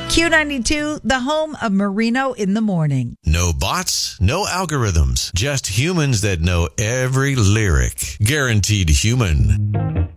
Q92, the home of Marino in the Morning. No bots, no algorithms, just humans that know every lyric. Guaranteed Human.